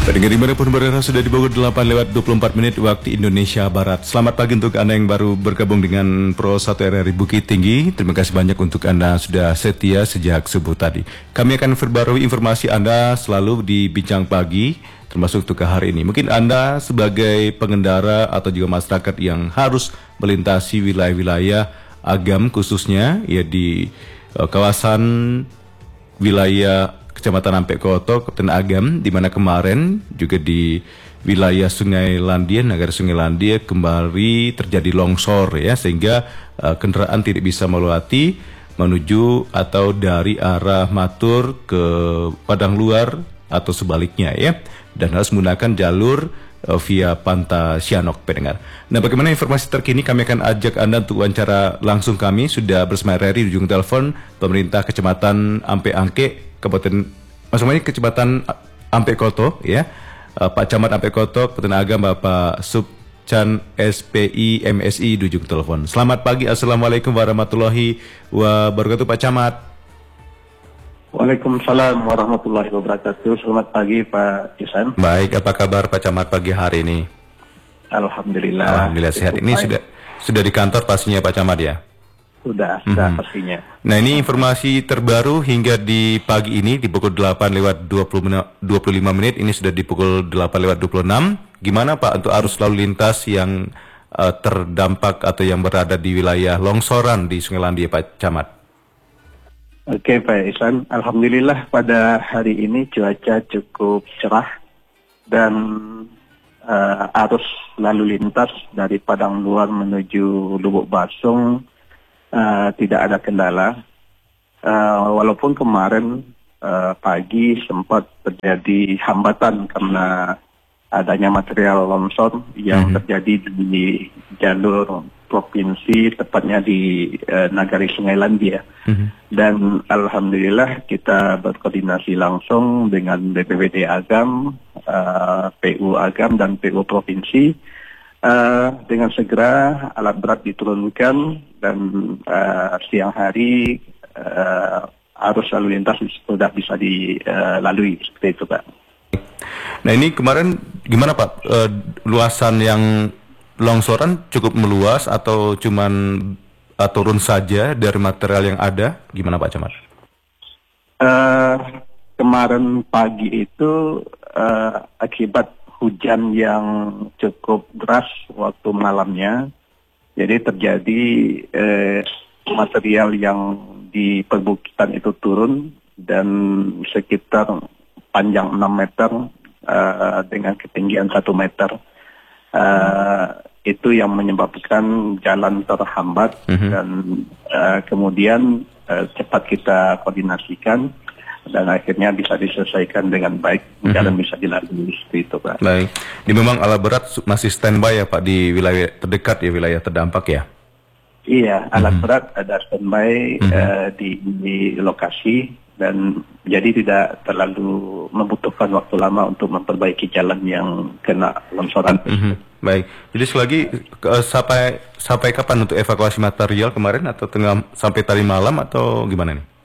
Pendengar dimanapun berada, sudah di pukul 8 lewat 24 menit waktu Indonesia Barat. Selamat pagi untuk Anda yang baru bergabung dengan Pro 1 RRI Bukit Tinggi. Terima kasih banyak untuk Anda sudah setia sejak subuh tadi. Kami akan memperbarui informasi Anda selalu di Bincang Pagi, termasuk untuk hari ini. Mungkin Anda sebagai pengendara atau juga masyarakat yang harus melintasi wilayah-wilayah Agam khususnya ya di kawasan wilayah Kecamatan Ampek Koto, Kabupaten Agam, di mana kemarin juga di wilayah Sungai Landia, Negara Sungai Landia kembali terjadi longsor ya, sehingga kendaraan tidak bisa melewati menuju atau dari arah Matur ke Padang Luar atau sebaliknya ya, dan harus menggunakan jalur via Panta Sianok, pendengar. Nah, bagaimana informasi terkini, kami akan ajak Anda untuk wawancara langsung. Kami sudah bersama RRI di ujung telepon pemerintah Kecamatan Ampek Angke, Kabupaten, maksudnya Kecamatan Ampek Koto ya, Pak Camat Ampek Koto, Kabupaten Agam, Bapak Subcan SPI MSI di ujung telepon. Selamat pagi, Assalamualaikum warahmatullahi wabarakatuh, Pak Camat. Waalaikumsalam warahmatullahi wabarakatuh. Selamat pagi Pak Isan. Baik, apa kabar Pak Camat pagi hari ini? Alhamdulillah. Alhamdulillah sehat. Ini sudah di kantor pastinya Pak Camat ya? Sudah pastinya. Nah, ini informasi terbaru hingga di pagi ini di pukul 8 lewat 25 menit, ini sudah di pukul 8 lewat 26. Gimana Pak untuk arus lalu lintas yang terdampak atau yang berada di wilayah longsoran di Sungai Landia Pak Camat? Oke Pak Isan, alhamdulillah pada hari ini cuaca cukup cerah dan arus lalu lintas dari Padang Luar menuju Lubuk Basung tidak ada kendala. Walaupun kemarin pagi sempat terjadi hambatan karena adanya material longsor yang terjadi di jalur provinsi, tepatnya di Nagari Sungai Landia. Dan alhamdulillah kita berkoordinasi langsung dengan BPBD Agam, PU Agam dan PU Provinsi. Dengan segera alat berat diturunkan dan siang hari arus lalu lintas sudah bisa dilalui seperti itu Pak. Nah, ini kemarin gimana Pak, luasan yang longsoran cukup meluas atau cuman turun saja dari material yang ada, gimana Pak Camat? Kemarin pagi itu akibat hujan yang cukup deras waktu malamnya, jadi terjadi material yang di perbukitan itu turun dan sekitar panjang 6 meter dengan ketinggian 1 meter. Itu yang menyebabkan jalan terhambat dan kemudian cepat kita koordinasikan dan akhirnya bisa diselesaikan dengan baik, jalan bisa dilalui seperti itu Pak. Baik, ini memang alat berat masih standby ya Pak di wilayah terdekat ya, wilayah terdampak ya? Iya, alat berat ada standby di lokasi dan jadi tidak terlalu membutuhkan waktu lama untuk memperbaiki jalan yang kena longsoran. Baik, jadi sekali lagi sampai kapan untuk evakuasi material kemarin, atau sampai tadi malam atau gimana nih?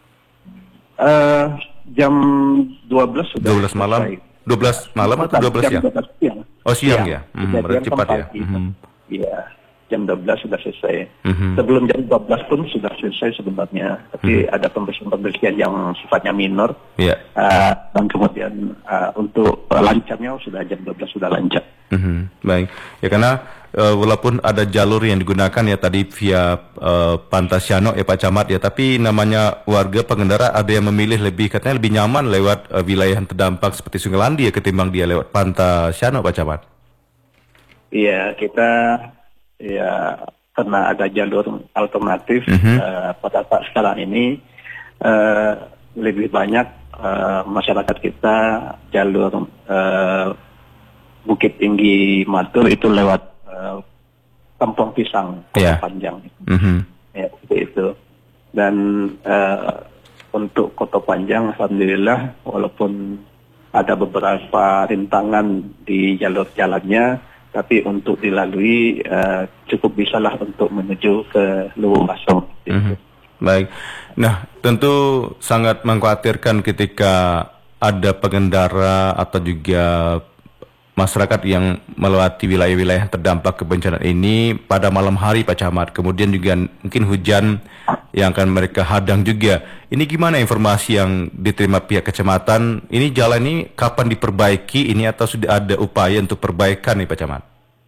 Jam 12 sudah 12 malam. selesai. 12 malam atau 12 siang? 12 siang. Oh siang ya? Berarti cepat ya? Iya, jam 12 sudah selesai. Sebelum jam 12 pun sudah selesai sebenarnya. Tapi ada pembersihan yang sifatnya minor. Dan kemudian untuk lancarnya sudah jam 12 sudah lancar. Baik, ya karena walaupun ada jalur yang digunakan ya tadi via Panta Sianok ya Pak Camat ya, tapi namanya warga pengendara ada yang memilih katanya lebih nyaman lewat wilayah yang terdampak seperti Sungai Landia ketimbang dia lewat Panta Sianok Pak Camat. Iya, kita ya karena ada jalur alternatif pada saat sekarang ini lebih banyak masyarakat kita jalur Bukit Tinggi Matur itu lewat Kampung Pisang, Kota Panjang. Ya, seperti itu. Dan untuk Kota Panjang, alhamdulillah, walaupun ada beberapa rintangan di jalur jalannya, tapi untuk dilalui cukup bisalah untuk menuju ke Lubuk Basung. Baik. Nah, tentu sangat mengkhawatirkan ketika ada pengendara atau juga masyarakat yang melewati wilayah-wilayah yang terdampak kebencanaan ini pada malam hari Pak Camat, kemudian juga mungkin hujan yang akan mereka hadang juga. Ini gimana informasi yang diterima pihak kecamatan? Ini jalan ini kapan diperbaiki ini atau sudah ada upaya untuk perbaikan nih Pak Camat?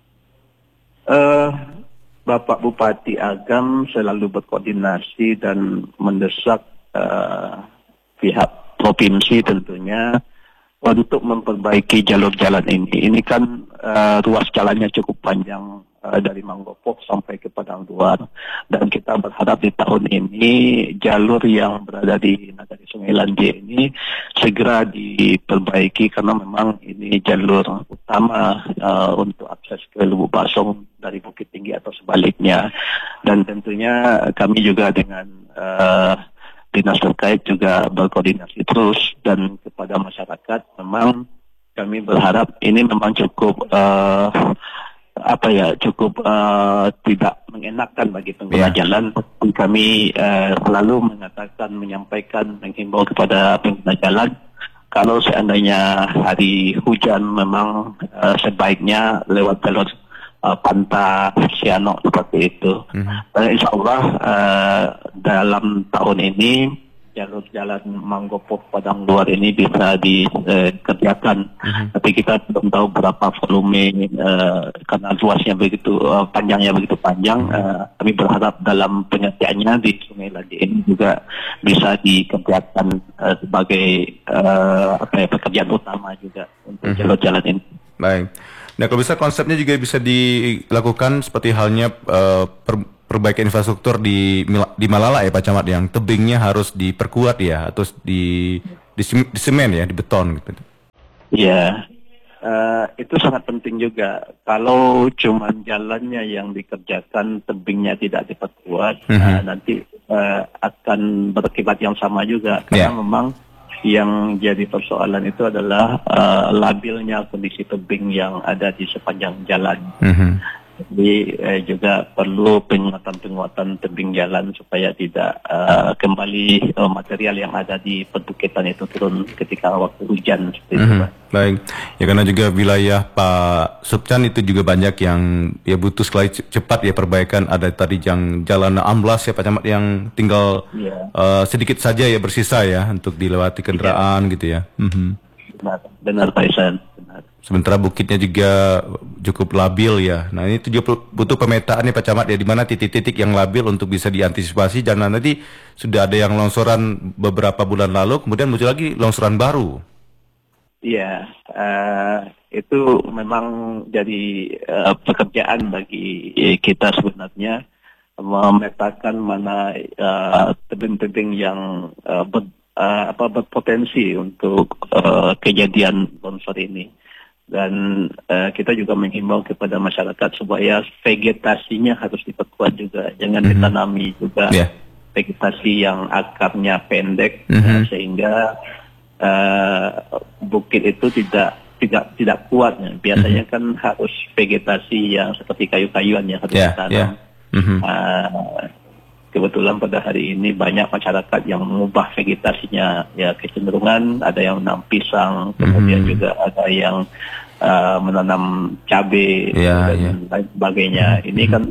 Bapak Bupati Agam selalu berkoordinasi dan mendesak pihak provinsi tentunya untuk memperbaiki jalur jalan ini. Ini kan ruas jalannya cukup panjang dari Manggopok sampai ke Padang Luar, dan kita berharap di tahun ini jalur yang berada di Nagari Sungai Lanje ini segera diperbaiki, karena memang ini jalur utama untuk akses ke Lubuk Basong dari Bukit Tinggi atau sebaliknya. Dan tentunya kami juga dengan dinas terkait juga berkoordinasi terus, dan kepada masyarakat memang kami berharap ini memang cukup tidak mengenakan bagi pengguna jalan. Kami selalu menyampaikan, menghimbau kepada pengguna jalan, kalau seandainya hari hujan memang sebaiknya lewat jalur Pantai Sianok seperti itu. Dan insya Allah dalam tahun ini jalur jalan Manggopok Padang Luar ini bisa dikerjakan. Tapi kita belum tahu berapa volume karena luasnya begitu panjangnya begitu panjang. Kami berharap dalam penyelesaiannya di Sungai Lanje ini juga bisa dikerjakan sebagai pekerjaan utama juga untuk jalur jalan ini. Baik. Nah, kalau bisa konsepnya juga bisa dilakukan seperti halnya perbaikan infrastruktur di Malala ya Pak Camat, yang tebingnya harus diperkuat ya, atau di semen ya, di beton gitu. Iya, itu sangat penting juga. Kalau cuma jalannya yang dikerjakan, tebingnya tidak diperkuat, nanti akan berakibat yang sama juga, karena memang yang jadi persoalan itu adalah labilnya kondisi tebing yang ada di sepanjang jalan. Jadi juga perlu penguatan tebing jalan supaya tidak kembali material yang ada di perbukitan itu turun ketika waktu hujan seperti itu. Baik, ya karena juga wilayah Pak Subcan itu juga banyak yang ya butuh sekali cepat ya perbaikan. Ada tadi yang jalan amblas ya Pak Camat, yang tinggal sedikit saja ya bersisa ya untuk dilewati kendaraan gitu ya. Benar Pak Isan. Sementara bukitnya juga cukup labil ya. Nah ini juga butuh pemetaan nih Pak Camat ya, di mana titik-titik yang labil untuk bisa diantisipasi. Jangan nanti sudah ada yang longsoran beberapa bulan lalu, kemudian muncul lagi longsoran baru. Iya, itu memang jadi pekerjaan bagi kita sebenarnya, memetakan mana tebing-tebing yang berpotensi untuk kejadian longsor ini. Dan kita juga menghimbau kepada masyarakat supaya vegetasinya harus diperkuat juga, jangan ditanami juga vegetasi yang akarnya pendek, sehingga bukit itu tidak kuat. Biasanya kan harus vegetasi yang seperti kayu-kayuan yang harus ditanam. Kebetulan pada hari ini banyak masyarakat yang mengubah vegetasinya, ya kecenderungan ada yang menanam pisang, kemudian juga ada yang menanam cabai dan lain sebagainya. Ini kan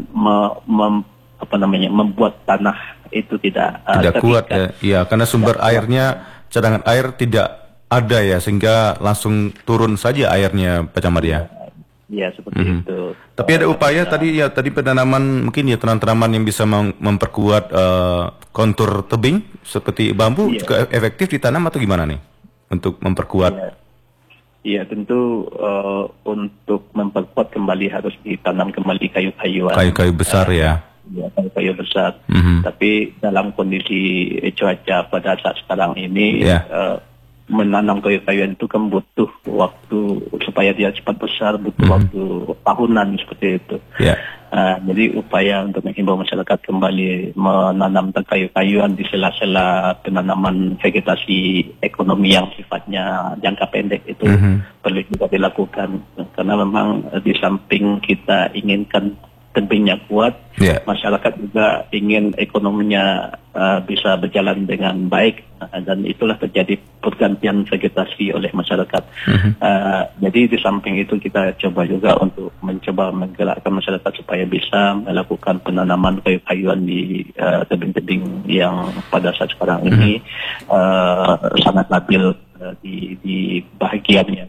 membuat tanah itu tidak kuat ya, karena sumber airnya, cadangan air tidak ada ya, sehingga langsung turun saja airnya Pak Camat ya. Ya seperti itu. Tapi ada upaya tadi penanaman, mungkin ya tanaman yang bisa memperkuat kontur tebing seperti bambu juga efektif ditanam atau gimana nih untuk memperkuat? Iya tentu untuk memperkuat kembali harus ditanam kembali kayu-kayuan. Kayu-kayu besar ya. Ya, kayu-kayu besar. Tapi dalam kondisi cuaca pada saat sekarang ini menanam kayu-kayuan itu kan butuh waktu supaya dia cepat besar, butuh waktu tahunan seperti itu. Jadi upaya untuk menghimbau masyarakat kembali menanam kayu-kayuan di sela-sela penanaman vegetasi ekonomi yang sifatnya jangka pendek itu perlu juga dilakukan, karena memang di samping kita inginkan tebingnya kuat, masyarakat juga ingin ekonominya bisa berjalan dengan baik, dan itulah terjadi pergantian vegetasi oleh masyarakat. Jadi di samping itu kita coba juga untuk mencoba menggerakkan masyarakat supaya bisa melakukan penanaman kayu-kayuan di tebing-tebing yang pada saat sekarang ini sangat labil di bahagiannya.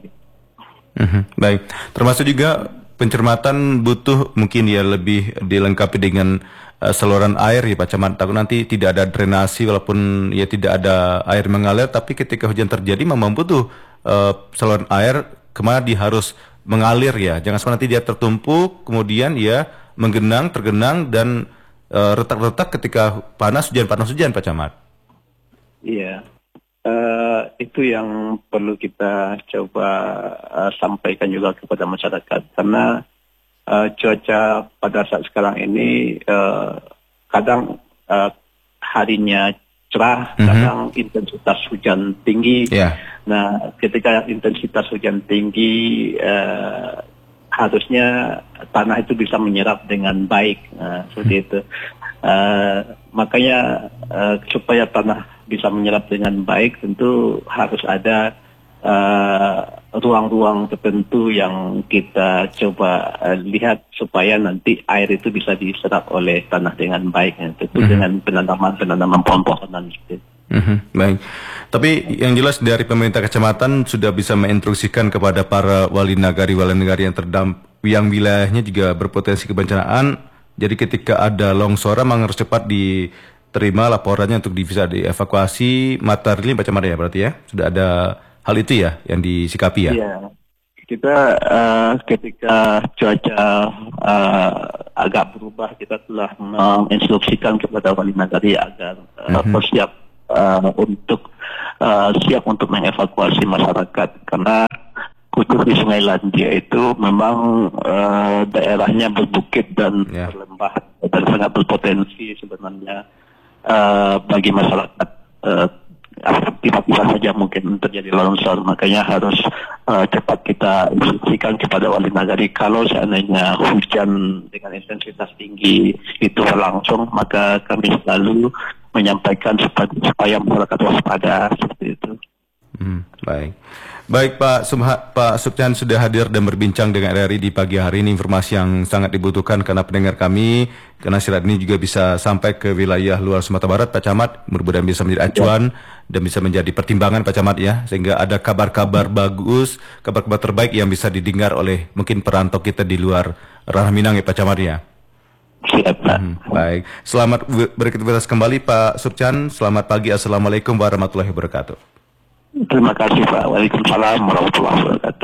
Baik, termasuk juga pencermatan butuh mungkin ya lebih dilengkapi dengan saluran air ya Pak Camat. Takut nanti tidak ada drenasi walaupun ya tidak ada air mengalir, tapi ketika hujan terjadi memang butuh saluran air kemana dia harus mengalir ya. Jangan sampai nanti dia tertumpuk kemudian ya tergenang dan retak-retak ketika panas hujan Pak Camat. Iya. Itu yang perlu kita coba sampaikan juga kepada masyarakat, karena cuaca pada saat sekarang ini kadang harinya cerah, kadang intensitas hujan tinggi. Nah, ketika intensitas hujan tinggi harusnya tanah itu bisa menyerap dengan baik, seperti itu. Makanya supaya tanah bisa menyerap dengan baik tentu harus ada ruang-ruang tertentu yang kita coba lihat supaya nanti air itu bisa diserap oleh tanah dengan baik, tentu dengan penanaman pohon-pohonan gitu. Baik, tapi yang jelas dari pemerintah kecamatan sudah bisa menginstruksikan kepada para wali nagari yang wilayahnya juga berpotensi kebencanaan. Jadi ketika ada longsoran memang harus cepat diterima laporannya untuk bisa dievakuasi materialnya Pak Camat ya, berarti ya sudah ada hal itu ya yang disikapi ya. Iya, kita ketika cuaca agak berubah, kita telah menginstruksikan kepada wali nagari agar bersiap untuk siap untuk mengevakuasi masyarakat, karena khusus di Sungai Landia itu memang daerahnya berbukit dan berlembah dan sangat berpotensi sebenarnya bagi masyarakat. Tiba-tiba saja mungkin terjadi longsor, makanya harus cepat kita instruksikan kepada wali nagari kalau seandainya hujan dengan intensitas tinggi itu berlangsung, maka kami selalu menyampaikan supaya masyarakat waspada seperti itu. Baik Pak Subchan sudah hadir dan berbincang dengan RRI di pagi hari ini, informasi yang sangat dibutuhkan karena pendengar kami, karena siaran ini juga bisa sampai ke wilayah luar Sumatera Barat Pak Camat, mudah-mudahan bisa menjadi acuan dan bisa menjadi pertimbangan Pak Camat ya, sehingga ada kabar-kabar bagus, kabar-kabar terbaik yang bisa didengar oleh mungkin perantau kita di luar ranah Minang ya Pak Camat ya. Siap Pak. Baik, selamat beraktivitas kembali Pak Subchan, selamat pagi, Assalamualaikum warahmatullahi wabarakatuh. Terima kasih Pak. Waalaikumsalam warahmatullahi wabarakatuh.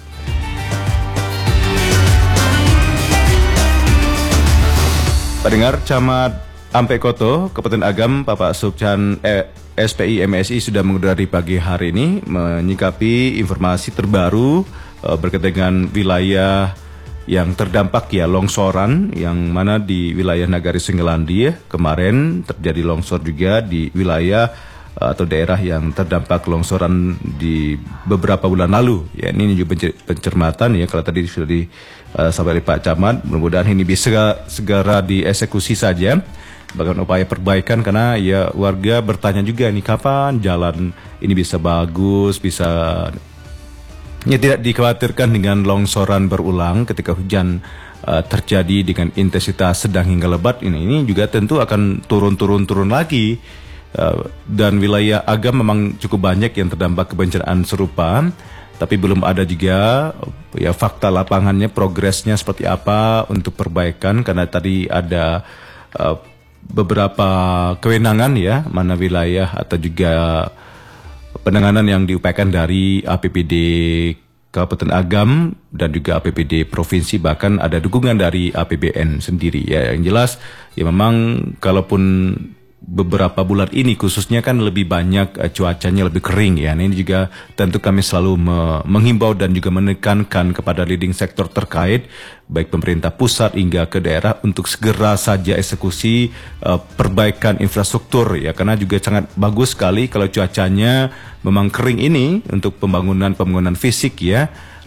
Pendengar, Camat Ampekoto, Kabupaten Agam, Bapak Subchan SPI MSI sudah mengudara di pagi hari ini menyikapi informasi terbaru berkaitan dengan wilayah yang terdampak ya longsoran, yang mana di wilayah Nagari Sungai Landia kemarin terjadi longsor juga di wilayah atau daerah yang terdampak longsoran di beberapa bulan lalu ya. Ini juga pencermatan ya, kalau tadi sudah disampaikan Pak Camat, mudah-mudahan ini bisa segera dieksekusi saja bahkan upaya perbaikan, karena ya warga bertanya juga nih kapan jalan ini bisa bagus, bisa ya tidak dikhawatirkan dengan longsoran berulang ketika hujan terjadi dengan intensitas sedang hingga lebat. Ini juga tentu akan turun lagi. Dan wilayah Agam memang cukup banyak yang terdampak kebencanaan serupa, tapi belum ada juga ya fakta lapangannya, progresnya seperti apa untuk perbaikan, karena tadi ada beberapa kewenangan ya, mana wilayah atau juga penanganan yang diupayakan dari APBD Kabupaten Agam dan juga APBD Provinsi, bahkan ada dukungan dari APBN sendiri ya. Yang jelas ya memang kalaupun beberapa bulan ini khususnya kan lebih banyak cuacanya lebih kering ya. Nah, ini juga tentu kami selalu menghimbau dan juga menekankan kepada leading sektor terkait baik pemerintah pusat hingga ke daerah untuk segera saja eksekusi perbaikan infrastruktur ya, karena juga sangat bagus sekali kalau cuacanya memang kering ini untuk pembangunan fisik ya.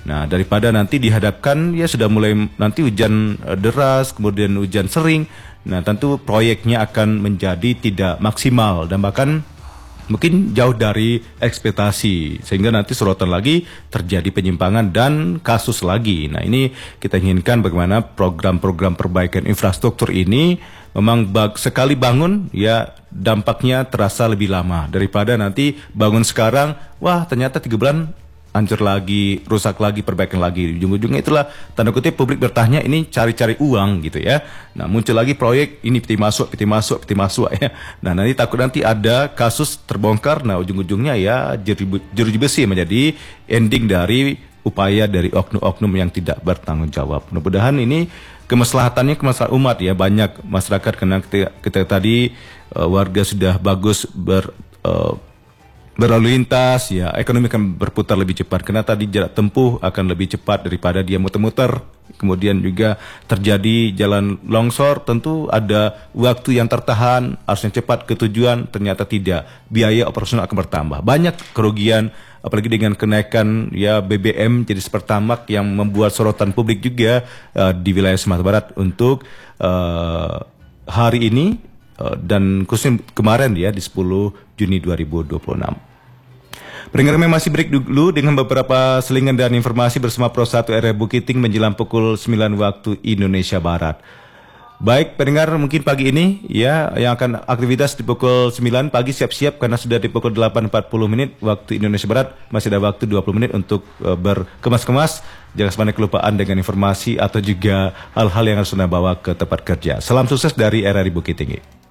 Nah, daripada nanti dihadapkan ya sudah mulai nanti hujan deras, kemudian hujan sering. Nah, tentu proyeknya akan menjadi tidak maksimal dan bahkan mungkin jauh dari ekspektasi, sehingga nanti sorotan lagi terjadi penyimpangan dan kasus lagi. Nah, ini kita inginkan bagaimana program-program perbaikan infrastruktur ini memang sekali bangun ya dampaknya terasa lebih lama daripada nanti bangun sekarang, wah ternyata 3 bulan hancur lagi, rusak lagi, perbaikan lagi. Ujung-ujungnya itulah tanda kutip publik bertanya ini cari-cari uang gitu ya. Nah, muncul lagi proyek ini peti masuk ya. Nah, nanti takut nanti ada kasus terbongkar. Nah, ujung-ujungnya ya jeruji besi menjadi ending dari upaya dari oknum-oknum yang tidak bertanggung jawab. Mudah-mudahan ini kemaslahatannya kemaslahatan umat ya. Banyak masyarakat karena kita tadi warga sudah bagus berlalu lintas, ya ekonomi akan berputar lebih cepat karena tadi jarak tempuh akan lebih cepat daripada dia muter-muter. Kemudian juga terjadi jalan longsor, tentu ada waktu yang tertahan, harusnya cepat ke tujuan, ternyata tidak. Biaya operasional akan bertambah. Banyak kerugian, apalagi dengan kenaikan ya BBM jadi Pertamax yang membuat sorotan publik juga di wilayah Sumatera Barat untuk hari ini. Dan khususnya kemarin ya di 10 Juni 2026. Pendengar kami masih break dulu dengan beberapa selingan dan informasi bersama Pro 1 RRI Bukit Tinggi menjelang pukul 9 waktu Indonesia Barat. Baik pendengar, mungkin pagi ini ya yang akan aktivitas di pukul 9 pagi siap-siap karena sudah di pukul 8.40 waktu Indonesia Barat, masih ada waktu 20 menit untuk berkemas-kemas. Jangan sampai kelupaan dengan informasi atau juga hal-hal yang harus Anda bawa ke tempat kerja. Salam sukses dari RRI Bukit Tinggi.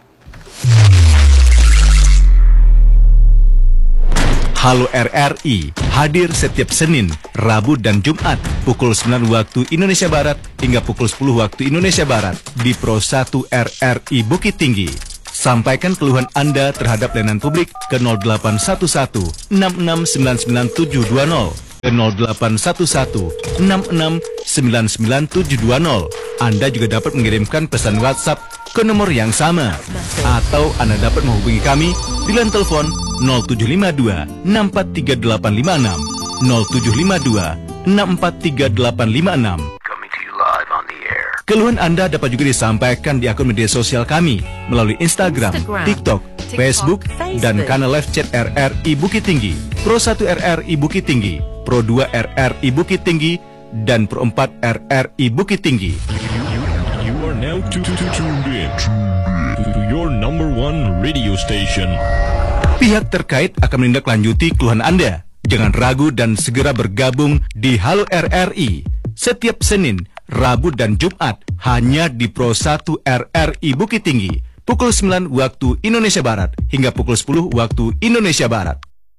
Halo RRI, hadir setiap Senin, Rabu dan Jumat pukul 9 waktu Indonesia Barat hingga pukul 10 waktu Indonesia Barat di Pro 1 RRI Bukit Tinggi. Sampaikan keluhan Anda terhadap layanan publik ke 0811 6699 720 ke 0811 6699 720. Anda juga dapat mengirimkan pesan WhatsApp ke nomor yang sama atau Anda dapat menghubungi kami di line telepon 0752 643856 0752 643856. Keluhan Anda dapat juga disampaikan di akun media sosial kami melalui Instagram, TikTok, Facebook, dan kanal live chat RRI Bukit Tinggi, Pro 1 RRI Bukit Tinggi, Pro 2 RRI Bukit Tinggi, dan Pro 4 RRI Bukit Tinggi. You are now tuned in to your number one radio station. Pihak terkait akan menindaklanjuti keluhan Anda. Jangan ragu dan segera bergabung di Halo RRI setiap Senin, Rabu dan Jumat hanya di Pro 1 RRI Bukit Tinggi pukul 9 waktu Indonesia Barat hingga pukul 10 waktu Indonesia Barat.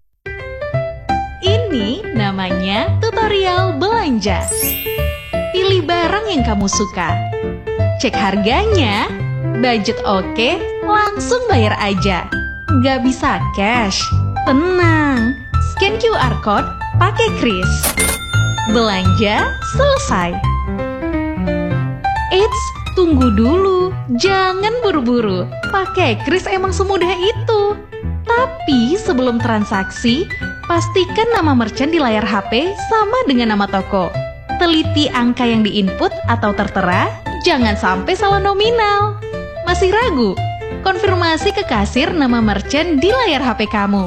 Ini namanya tutorial belanja. Pilih barang yang kamu suka. Cek harganya, budget oke, langsung bayar aja. Gak bisa cash? Tenang, scan QR Code pakai kris. Belanja selesai. Eits, tunggu dulu, jangan buru-buru. Pakai kris emang semudah itu. Tapi sebelum transaksi, pastikan nama merchant di layar HP sama dengan nama toko. Teliti angka yang diinput atau tertera, jangan sampai salah nominal. Masih ragu? Konfirmasi ke kasir nama merchant di layar HP kamu.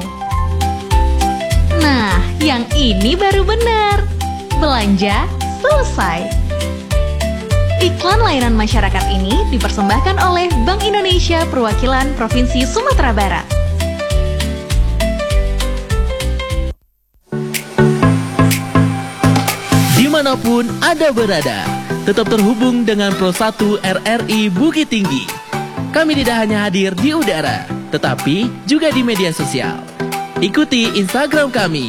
Nah, yang ini baru benar. Belanja selesai. Iklan layanan masyarakat ini dipersembahkan oleh Bank Indonesia Perwakilan Provinsi Sumatera Barat. Dimanapun Anda berada, tetap terhubung dengan Pro 1 RRI Bukit Tinggi. Kami tidak hanya hadir di udara, tetapi juga di media sosial. Ikuti Instagram kami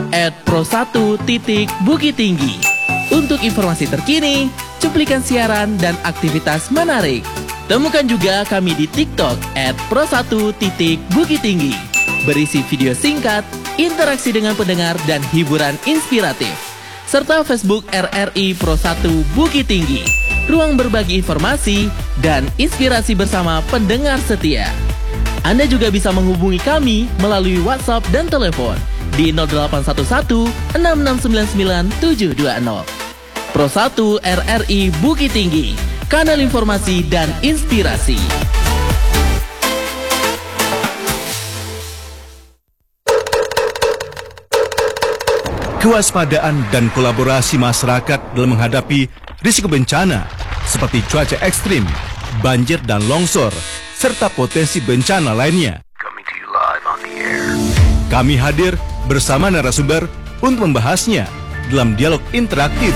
@pro1.bukittinggi untuk informasi terkini, cuplikan siaran, dan aktivitas menarik. Temukan juga kami di TikTok @pro1.bukittinggi. Berisi video singkat, interaksi dengan pendengar, dan hiburan inspiratif. Serta Facebook RRI Pro 1 Bukit Tinggi. Ruang berbagi informasi dan inspirasi bersama pendengar setia. Anda juga bisa menghubungi kami melalui WhatsApp dan telepon di 0811 6699 720. Pro 1 RRI Bukit Tinggi, kanal informasi dan inspirasi. Kewaspadaan dan kolaborasi masyarakat dalam menghadapi risiko bencana seperti cuaca ekstrim, banjir dan longsor, serta potensi bencana lainnya. Kami hadir bersama narasumber untuk membahasnya dalam dialog interaktif.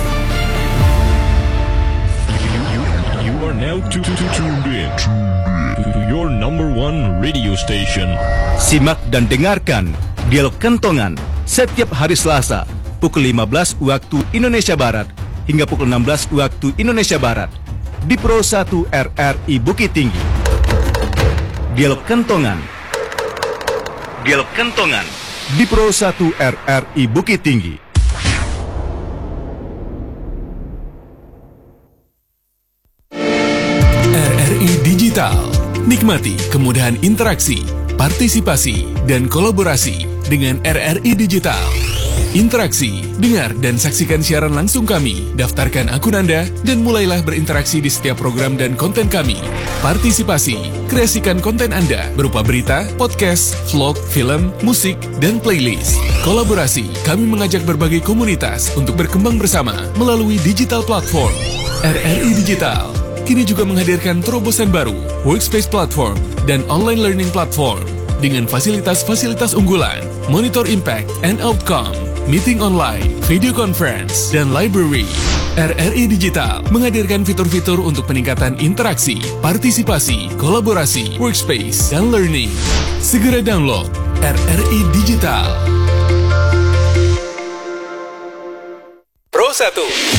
You are now tuned in to your number one radio station. Simak dan dengarkan Dialog Kentongan setiap hari Selasa pukul 15 waktu Indonesia Barat hingga pukul 16 waktu Indonesia Barat di Pro 1 RRI Bukit Tinggi. Dialog Kentongan. Dialog Kentongan di Pro 1 RRI Bukit Tinggi. RRI Digital. Nikmati kemudahan interaksi, partisipasi, dan kolaborasi dengan RRI Digital. Interaksi, dengar dan saksikan siaran langsung kami, daftarkan akun Anda, dan mulailah berinteraksi di setiap program dan konten kami. Partisipasi, kreasikan konten Anda berupa berita, podcast, vlog, film, musik, dan playlist. Kolaborasi, kami mengajak berbagai komunitas untuk berkembang bersama melalui digital platform. RRI Digital kini juga menghadirkan terobosan baru, workspace platform, dan online learning platform dengan fasilitas-fasilitas unggulan, monitor impact and outcome, meeting online, video conference, dan library. RRI Digital menghadirkan fitur-fitur untuk peningkatan interaksi, partisipasi, kolaborasi, workspace, dan learning. Segera download RRI Digital. Pro 1.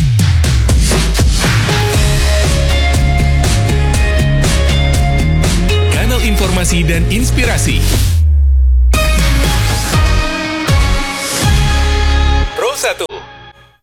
Informasi dan inspirasi.